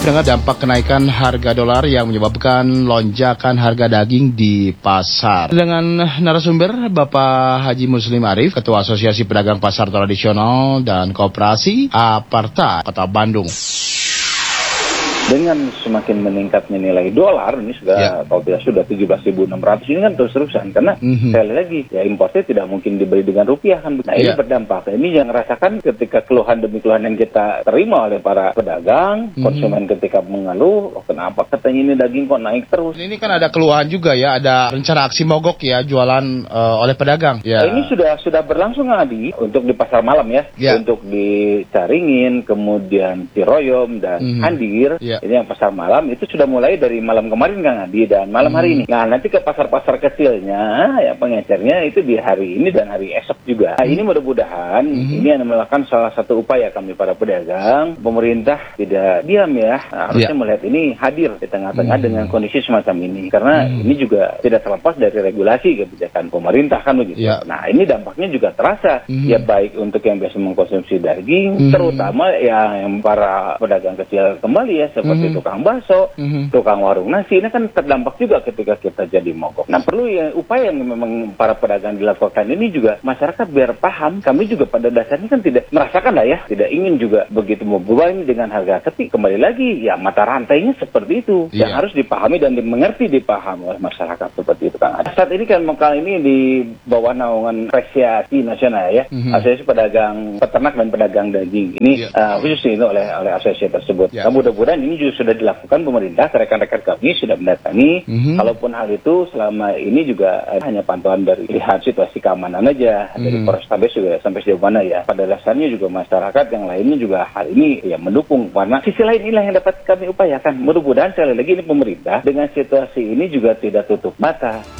Dengan dampak kenaikan harga dolar yang menyebabkan lonjakan harga daging di pasar. Dengan narasumber Bapak Haji Muslim Arif, Ketua Asosiasi Pedagang Pasar Tradisional dan Koperasi Aparta Kota Bandung. Dengan semakin meningkatnya nilai dolar, ini sudah kalau tidak sudah 17.600 ini kan terus-terusan karena sekali lagi ya importnya tidak mungkin dibeli dengan rupiah kan. Nah ini berdampak. Ini yang rasakan ketika keluhan demi keluhan yang kita terima oleh para pedagang, konsumen ketika mengeluh, oh, kenapa katanya ini daging kok naik terus. Ini kan ada keluhan juga ya, ada rencana aksi mogok ya jualan oleh pedagang. Ya. Nah, ini sudah berlangsung Adi untuk di pasar malam ya, untuk di Caringin, kemudian Ciroyom dan Andir. Ini yang pasar malam itu sudah mulai dari malam kemarin Kang Adi dan malam hari ini. Nah nanti ke pasar-pasar kecilnya ya pengecernya itu di hari ini dan hari esok juga. Nah ini mudah-mudahan ini yang melakukan salah satu upaya kami para pedagang. Pemerintah tidak diam ya, harusnya melihat ini hadir di tengah-tengah dengan kondisi semacam ini. Karena ini juga tidak terlepas dari regulasi kebijakan pemerintah kan begitu. Nah ini dampaknya juga terasa ya baik untuk yang biasa mengkonsumsi daging, terutama yang para pedagang kecil kembali ya seperti tukang bakso, tukang warung nasi, ini kan terdampak juga ketika kita jadi mogok. Nah perlu ya upaya yang memang para pedagang dilakukan ini juga masyarakat biar paham. Kami juga pada dasarnya kan tidak merasakan lah ya, tidak ingin juga begitu membebani dengan harga. Tapi kembali lagi ya mata rantainya seperti itu yang harus dipahami dan dipahami oleh masyarakat seperti itu Kang. Saat ini kan kali ini di bawah naungan Asosiasi Nasional ya, Asosiasi Pedagang Peternak dan Pedagang Daging ini khusus ini oleh asosiasi tersebut. Nah, mudah-mudahan ini juga sudah dilakukan pemerintah, rekan-rekan kami sudah mendatangi. Kalaupun hal itu selama ini juga hanya pantauan dari lihat situasi keamanan aja dari Polrestabes juga sampai sejauh mana ya. Pada dasarnya juga masyarakat yang lainnya juga hal ini ya mendukung. Karena sisi lain inilah yang dapat kami upayakan. Mudah-mudahan sekali lagi ini pemerintah dengan situasi ini juga tidak tutup mata.